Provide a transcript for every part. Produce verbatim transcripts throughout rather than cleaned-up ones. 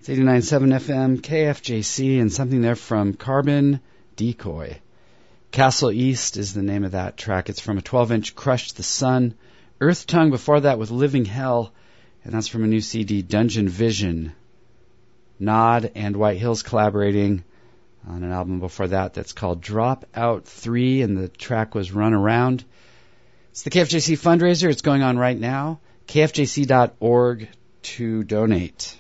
It's eighty-nine point seven F M, K F J C, and something there from Carbon Decoy. Castle East is the name of that track. It's from a twelve-inch Crush the Sun. Earth Tongue before that with Living Hell, and that's from a new C D, Dungeon Vision. Nod and White Hills collaborating on an album before that that's called Drop Out three, and the track was Run Around. It's the K F J C fundraiser. It's going on right now. K F J C dot org to donate.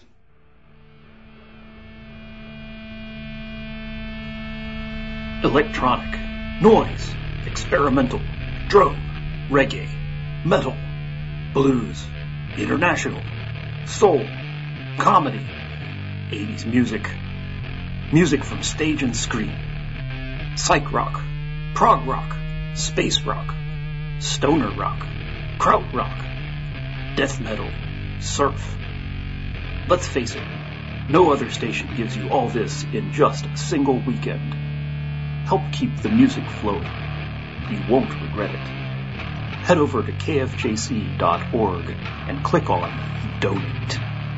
Electronic, noise, experimental, drum, reggae, metal, blues, international, soul, comedy, eighties music, music from stage and screen, psych rock, prog rock, space rock, stoner rock, kraut rock, death metal, surf. Let's face it, no other station gives you all this in just a single weekend. Help keep the music flowing. You won't regret it. Head over to K F J C dot org and click on Donate.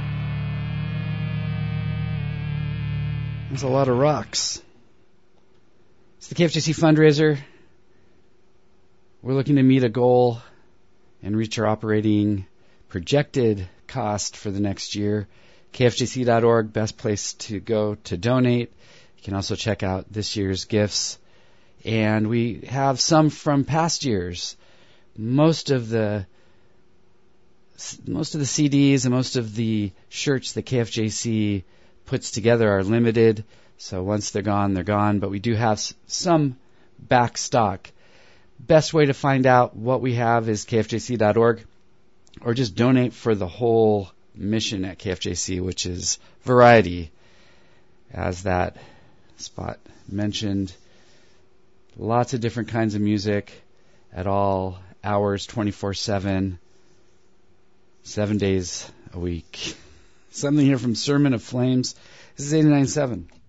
There's a lot of rocks. It's the K F J C fundraiser. We're looking to meet a goal and reach our operating projected cost for the next year. K F J C dot org, best place to go to donate. You can also check out this year's gifts. And we have some from past years. Most of the most of the C Ds and most of the shirts that K F J C puts together are limited. So once they're gone, they're gone. But we do have some back stock. Best way to find out what we have is K F J C dot org, or just donate for the whole mission at K F J C, which is variety, as that spot mentioned. Lots of different kinds of music at all hours, twenty-four seven, seven days a week. Something here from Sermon of Flames. This is eighty-nine point seven.